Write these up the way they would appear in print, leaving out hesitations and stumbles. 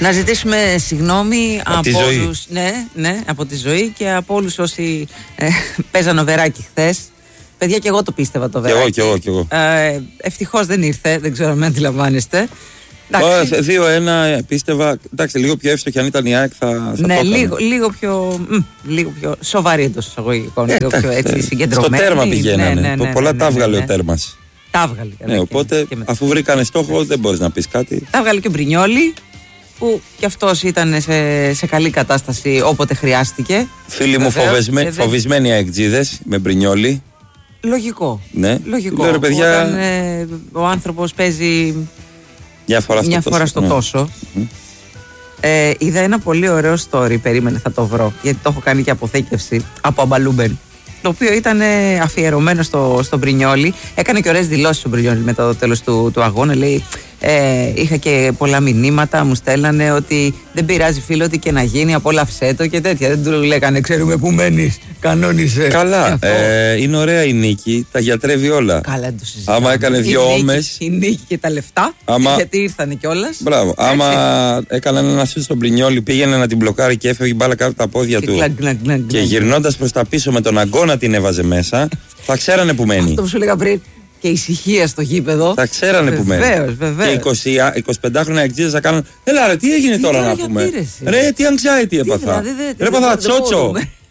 Να ζητήσουμε συγγνώμη από όλους, ναι, από τη ζωή και από όλους όσοι παίζαν οβεράκι χθες. Παιδιά, και εγώ το πίστευα το οβεράκι. Κι εγώ. Ευτυχώς δεν ήρθε, δεν ξέρω αν με αντιλαμβάνεστε. 2-1 πίστευα. Εντάξει, λίγο πιο εύστοχη αν ήταν η ΑΕΚ θα ναι, λίγο πιο σοβαρή εντός εισαγωγικών. Λίγο πιο έτσι συγκεντρωμένη. Στο τέρμα πηγαίνανε. Πολλά τα έβγαλε ο τέρμας. Τα έβγαλε. Ναι, οπότε αφού βρήκανε στόχο δεν μπορείς να πεις κάτι. Τα έβγαλε και ο Μπρινιόλι, που κι αυτός ήταν σε καλή κατάσταση όποτε χρειάστηκε. Φίλοι μου, φοβισμένοι αεκτζίδες με Μπρινιόλι. Λογικό. Ναι. Λογικό. Λέω, παιδιά, όταν ο άνθρωπος παίζει μια φορά στο τόσο. Είδα ένα πολύ ωραίο story, περίμενε θα το βρω, γιατί το έχω κάνει και αποθήκευση από Αμπαλούμπεν, το οποίο ήταν αφιερωμένο στον Μπρινιόλι. Έκανε και ωραίες δηλώσεις ο Μπρινιόλι μετά το τέλος του αγώνα. Λέει, είχα και πολλά μηνύματα, μου στέλνανε ότι δεν πειράζει φίλο, ότι και να γίνει, απόλαυσέ το και τέτοια. Δεν του λέγανε, ξέρουμε που μένεις, κανόνισε. Καλά, είναι ωραία η νίκη, τα γιατρεύει όλα. Καλά, δεν το συζητάμε. Άμα έκανε δύο όμες. Η νίκη και τα λεφτά, γιατί ήρθανε κιόλας. Μπράβο. Άμα έκαναν ένα σούτ στον Μπρινιόλι, πήγαινε να την μπλοκάρει και έφευγε μπάλα κάτω από τα πόδια του. Και γυρνώντας προς τα πίσω με τον αγκώνα την έβαζε μέσα, θα ξέρανε που μένει. Αυτό που σου έλεγα πριν. Και ησυχία στο γήπεδο. Θα ξέρανε που μένει. Βεβαίως. Και 25χρονοι αεκτζίδες θα κάνουν. Έλα ρε, τι έγινε τώρα να πούμε. Ρε, τι anxiety έπαθα. Ρε, έπαθα τσότσο.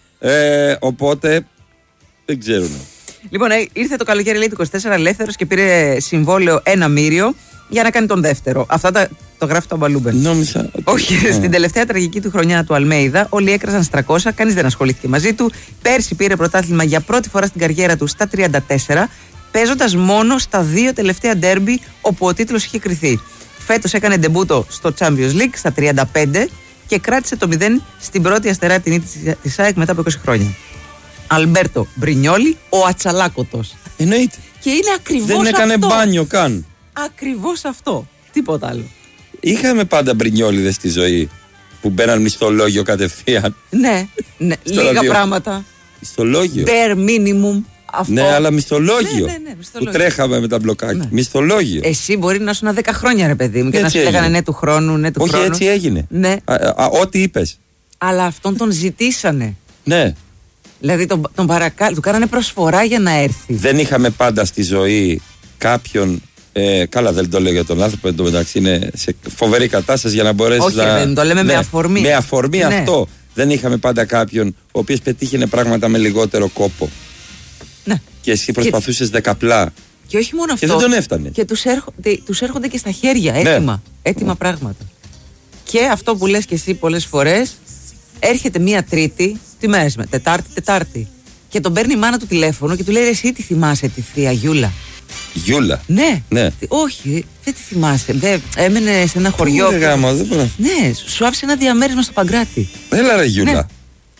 Οπότε δεν ξέρουν. Λοιπόν, ήρθε το καλοκαίρι, λέει, του 24 ελεύθερος και πήρε συμβόλαιο 1 μύριο για να κάνει τον δεύτερο. Αυτά το γράφει το Αμπαλούμπεν. Νόμιζα. Όχι, στην τελευταία τραγική του χρονιά του Αλμέιδα, όλοι έκραζαν στα 300, κανείς δεν ασχολήθηκε μαζί του. Πέρσι πήρε πρωτάθλημα για πρώτη φορά στην καριέρα του στα 34. Παίζοντας μόνο στα 2 τελευταία ντέρμπι όπου ο τίτλος είχε κριθεί. Φέτος έκανε ντεμπούτο στο Champions League στα 35 και κράτησε το 0 στην πρώτη αστερά την ήττη της ΑΕΚ μετά από 20 χρόνια. Αλμπέρτο Μπρινιόλι, ο Ατσαλάκωτος. Εννοείται. Και είναι ακριβώς αυτό. Δεν έκανε μπάνιο καν. Ακριβώς αυτό. Τίποτα άλλο. Είχαμε πάντα Μπρινιόλιδες στη ζωή που μπαίναν μισθολόγιο κατευθείαν. Ναι, λίγα πράγματα. Μισθολόγιο. Bare minimum. Αυτό. Ναι, αλλά μισθολόγιο. Ναι, που τρέχαμε με τα μπλοκάκια. Ναι. Μισθολόγιο. Εσύ μπορεί να ήσουν 10 χρόνια, ρε παιδί μου, και να σου λέγανε ναι του χρόνου, ναι του χρόνου. Όχι, έτσι έγινε. Ναι. Ό,τι είπες. Αλλά αυτόν τον ζητήσανε. Ναι. Δηλαδή τον του κάνανε προσφορά για να έρθει. Δεν είχαμε πάντα στη ζωή κάποιον. Καλά, δεν το λέω για τον άνθρωπο, εν τω μεταξύ είναι σε φοβερή κατάσταση για να μπορέσει να. Όχι, δεν το λέμε με αφορμή. Με αφορμή αυτό. Δεν είχαμε πάντα κάποιον ο οποίος πετύχαινε πράγματα με λιγότερο κόπο. Ναι. Και εσύ προσπαθούσες δεκαπλά. Και όχι μόνο αυτό. Και δεν τον έφτανε. Και τους έρχονται και στα χέρια έτοιμα πράγματα. Και αυτό που λες και εσύ πολλές φορές, έρχεται μία Τρίτη, τι μέρες με, Τετάρτη. Και τον παίρνει η μάνα του τηλέφωνο και του λέει, εσύ τι θυμάσαι τη θεία Γιούλα. Γιούλα. Ναι. Όχι, δεν τη θυμάσαι. Έμενε σε ένα χωριό. Ναι, σου άφησε ένα διαμέρισμα στο Παγκράτη. Έλα ρε Γιούλα. Ναι.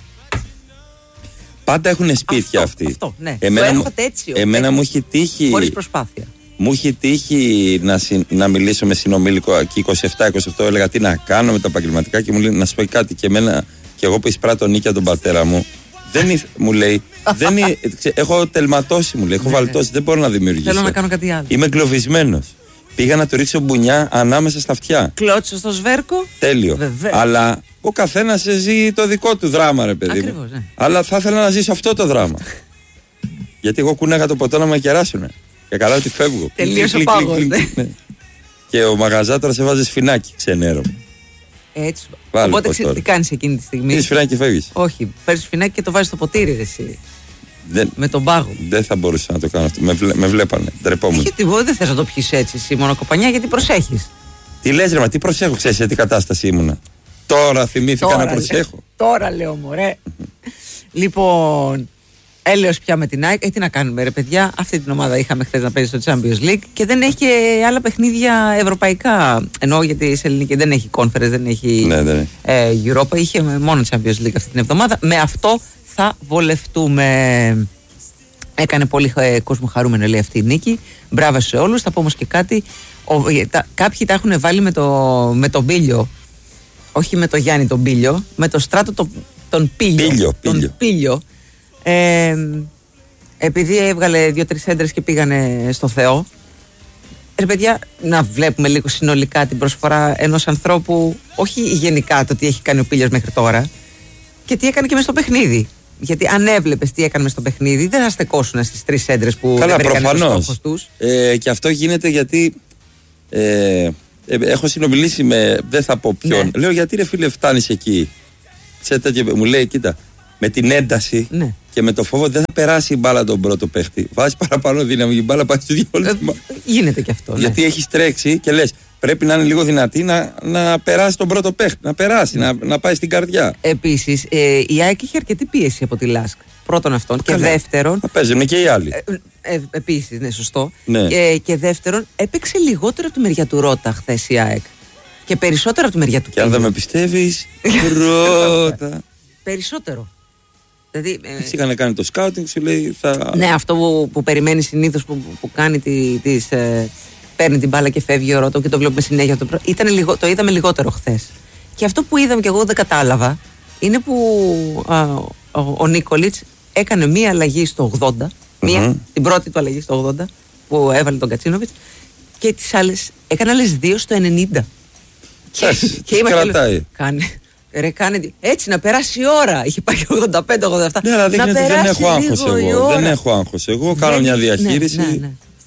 Πάντα έχουν σπίτια αυτοί. Αυτό, ναι. Εμένα μου έχει τύχει. Χωρίς προσπάθεια. Μου έχει τύχει να μιλήσω με συνομήλικο εκεί 27-28. Έλεγα τι να κάνω με τα επαγγελματικά και μου λέει να σου πω κάτι. Και εμένα, και εγώ που εισπράττω νίκια τον πατέρα μου, μου λέει. Έχω τελματώσει, μου λέει. Έχω βαλτώσει. Δεν μπορώ να δημιουργήσω. Θέλω να κάνω κάτι άλλο. Είμαι εγκλωβισμένος. Πήγα να του ρίξω μπουνιά ανάμεσα στα αυτιά. Κλώτσο στο σβέρκο. Τέλειο. Βεβαίως. Αλλά ο καθένας ζει το δικό του δράμα, ρε παιδί. Ακριβώς, ναι. Αλλά θα ήθελα να ζήσω αυτό το δράμα. Γιατί εγώ κούναγα το ποτό να με κεράσουνε. Και καλά ότι φεύγω. Τελείωσε ο πάγος. Ναι. Και ο μαγαζάτορας έβαζε σφινάκι ξενέρο. Έτσι. Οπότε τι κάνεις εκείνη τη στιγμή. Πήρες σφινάκι και φεύγεις. Όχι, παίρνεις σφινάκι και το βάζεις στο ποτήρι, εσύ. Με τον πάγο. Δεν θα μπορούσα να το κάνω αυτό. Με βλέπανε. Ντρεπόμουν. Γιατί δεν θες να το πιεις έτσι, εσύ μόνο κοπανιά, γιατί προσέχεις. Τι λες, ρε, μα τι προσέχω, ξέρεις σε τι κατάσταση ήμουνα. Τώρα θυμήθηκα να προσέχω. Τώρα λέω, μωρέ. Λοιπόν, έλεος πια με την ΑΕΚ. Τι να κάνουμε, ρε παιδιά. Αυτή την ομάδα είχαμε χθες να παίζει στο Champions League και δεν έχει και άλλα παιχνίδια ευρωπαϊκά. Εννοώ γιατί σε ελληνική δεν έχει Conference, δεν έχει Europa. Είχε μόνο Champions League αυτή την εβδομάδα. Με αυτό θα βολευτούμε. Έκανε πολύ κόσμο χαρούμενο, λέει, αυτή η νίκη. Μπράβο σε όλους. Θα πω όμως και κάτι. Κάποιοι τα έχουν βάλει με τον Πίλιο. Όχι με τον Γιάννη τον Πίλιο. Με τον Στράτο τον Πίλιο. Επειδή έβγαλε 2-3 έντρες και πήγανε στο Θεό. Ρε παιδιά, να βλέπουμε λίγο συνολικά την προσφορά ενός ανθρώπου, όχι γενικά το τι έχει κάνει ο Πίλιος μέχρι τώρα, και τι έκανε και μες στο παιχνίδι. Γιατί αν έβλεπες τι έκανε μες στο παιχνίδι, δεν θα στεκόσουν στις 3 έντρες που δεν περικάνε τους στόχους τους. Και αυτό γίνεται γιατί έχω συνομιλήσει με, δεν θα πω ποιον. Λέω, γιατί ρε φίλε φτάνεις εκεί. Μου λέει, κοίτα, με την ένταση και με το φόβο δεν θα περάσει η μπάλα τον πρώτο παίχτη. Βάζεις παραπάνω δύναμη, η μπάλα πάει στους διόλους. Γίνεται και αυτό. Γιατί έχεις τρέξει και λες, πρέπει να είναι λίγο δυνατή να περάσει τον πρώτο παίχτη. Να περάσει, να πάει στην καρδιά. Επίσης, η ΑΕΚ είχε αρκετή πίεση από τη ΛΑΣΚ. Πρώτον αυτόν. Και δεύτερον. Θα παίζουν και οι άλλοι. Επίσης, ναι, σωστό. Ναι. Και δεύτερον, έπαιξε λιγότερο από τη μεριά του Ρώτα χθες η ΑΕΚ. Και περισσότερο από τη μεριά του Και αν δεν με πιστεύεις, Ρώτα. Περισσότερο. Δηλαδή, έτσι είχαν κάνει το σκάουτινγκ, σου λέει θα. Ναι, αυτό που περιμένει συνήθως που κάνει παίρνει την μπάλα και φεύγει ο Ρώτα και το βλέπουμε συνέχεια. Το είδαμε λιγότερο χθες. Και αυτό που είδαμε και εγώ δεν κατάλαβα είναι που ο Νίκολιτς έκανε μία αλλαγή στο 80, την πρώτη του αλλαγή στο 80 που έβαλε τον Κατσίνοβιτς, και τις άλλες έκανε άλλες 2 στο 90. Και κρατάει. Κάνε έτσι να περάσει η ώρα. Είχε πάει 85-87. Ναι, αλλά δεν έχω άγχος εγώ. Δεν έχω άγχος εγώ. Κάνω μια διαχείριση. Ναι.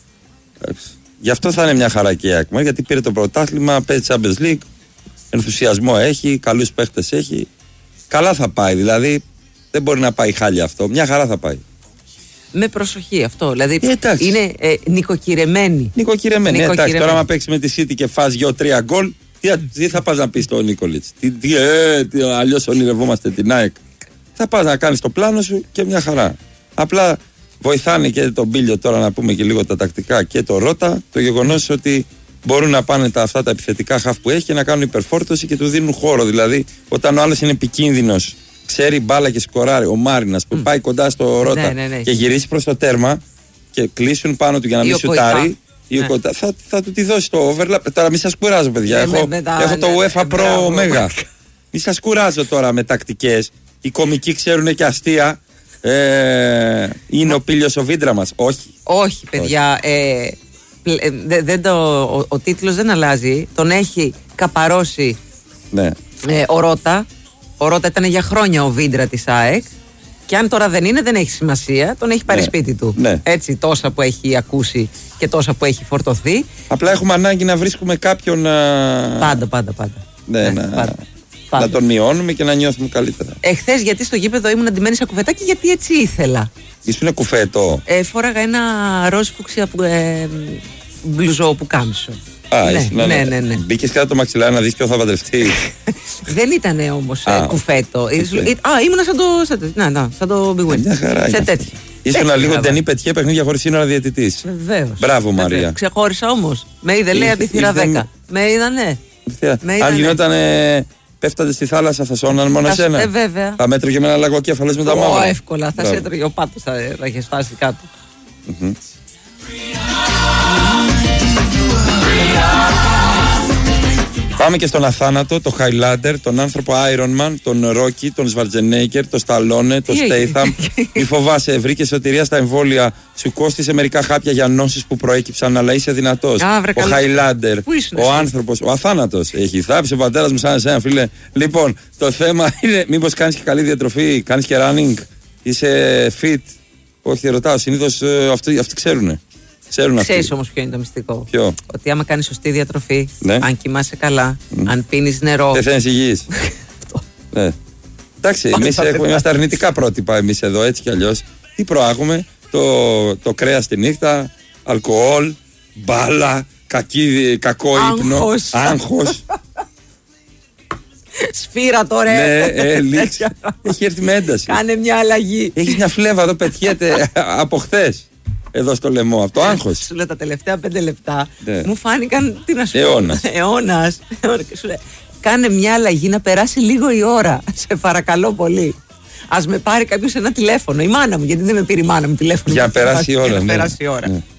Γι' αυτό θα είναι μια χαρά και η ΑΕΚ, γιατί πήρε το πρωτάθλημα, παίζει Champions League, ενθουσιασμό έχει, καλούς παίχτες έχει. Καλά θα πάει, δηλαδή δεν μπορεί να πάει χάλια αυτό. Μια χαρά θα πάει. Με προσοχή αυτό. Δηλαδή είναι νοικοκυρεμένη. Νοικοκυρεμένη. Εντάξει, τώρα άμα παίξει με τη City και φας 2-3 γκολ, τι θα πας να πεις στον Νίκολιτς. Αλλιώς ονειρευόμαστε την ΑΕΚ. Θα πας να κάνεις το πλάνο σου και μια χαρά. Απλά βοηθάνε και τον Πίλιο τώρα, να πούμε και λίγο τα τακτικά, και το Ρώτα, το γεγονός ότι μπορούν να πάνε αυτά τα επιθετικά χαφ που έχει και να κάνουν υπερφόρτωση και του δίνουν χώρο. Δηλαδή, όταν ο άλλος είναι επικίνδυνος, ξέρει μπάλα και σκοράρει, ο Μάρινας που πάει κοντά στο Ρώτα και γυρίσει προς το τέρμα και κλείσουν πάνω του για να μην σουτάρει, θα του τη δώσει το overlap. Τώρα μην σας κουράζω, παιδιά. Έχω το UEFA Pro Mega. Μην σας κουράζω τώρα με τακτικές. Οι κομικοί ξέρουν και αστεία. Είναι ο Πίλιος ο Βίντρα μας. Όχι, παιδιά. Ο τίτλος δεν αλλάζει. Τον έχει καπαρώσει ο Ρώτα. Ο Ρώτα ήταν για χρόνια ο Βίντρα της ΑΕΚ. Και αν τώρα δεν είναι, δεν έχει σημασία. Τον έχει πάρει σπίτι του. Έτσι, τόσα που έχει ακούσει και τόσα που έχει φορτωθεί. Απλά έχουμε ανάγκη να βρίσκουμε κάποιον. Πάντα. Να τον μειώνουμε και να νιώθουμε καλύτερα. Εχθές, γιατί στο γήπεδο ήμουν αντιμένη σε κουφετάκι, γιατί έτσι ήθελα. Ήσουν κουφέτο. Φόραγα ένα ροζ φουξία μπλουζό που κάμισο. Ναι. Μπήκες κάτω το μαξιλάρι να δεις ποιο θα παντρευτεί. Δεν ήταν όμως κουφέτο. Ήμουνα σαν το Big Win. Μια χαρά. Σε τέτοιο. Ήσουν λίγο ταινί πετιέ, παιχνίδια χωρίς σύνορα, διαιτητής. Βεβαίως. Μπράβο, Μαρία. Ξεχώρισα όμως. Με είδε, λέει, από τη θύρα 10. Με είδανε. Αν γινόταν. Πέφτατε στη θάλασσα, θα σώναν μόνο εσένα. Βέβαια. Θα μέτρωγε με ένα λαγοκέφαλος με τα μαύρα. Εύκολα. Θα σε έτρωγε ο πάτος, θα είχε σπάσει κάτω. Πάμε και στον αθάνατο, το Highlander, τον άνθρωπο Iron Man, τον Rocky, τον Schwarzenegger, τον Stallone, τον Statham. Μη φοβάσαι, βρήκε σωτηρία στα εμβόλια. Σου κόστισε μερικά χάπια για νόσεις που προέκυψαν, αλλά είσαι δυνατός. Ο Highlander, ο άνθρωπος, ο αθάνατος. Έχει θάψει ο πατέρας μου σαν εσένα, φίλε. Λοιπόν, το θέμα είναι, μήπως κάνεις και καλή διατροφή, κάνεις και running, είσαι fit. Όχι, ρωτάω, συνήθως αυτοί ξέρουνε. Ξέρεις όμως ποιο είναι το μυστικό? Ποιο? Ότι άμα κάνεις σωστή διατροφή, αν κοιμάσαι καλά, αν πίνεις νερό. Δεν θέλεις υγιής. Ναι. Εντάξει, εμείς είμαστε αρνητικά πρότυπα εμείς εδώ, έτσι κι αλλιώς. Τι προάγουμε? Το κρέας τη νύχτα, αλκοόλ, μπάλα, κακό ύπνο, άγχος. Σφύρα τώρα. Ναι, λίξ. Έχει έρθει με ένταση. Κάνε μια αλλαγή. Έχεις μια φλέβα εδώ, πετιέται από χθες. Εδώ στο λαιμό, από το άγχος. Σου λέω τα τελευταία 5 λεπτά μου φάνηκαν, τι να σου πω, αιώνας. Κάνε μια αλλαγή να περάσει λίγο η ώρα. Σε παρακαλώ πολύ. Ας με πάρει κάποιος ένα τηλέφωνο, η μάνα μου, γιατί δεν με πήρε η μάνα μου τηλέφωνο. Για να περάσει η ώρα. Για να περάσει η ώρα.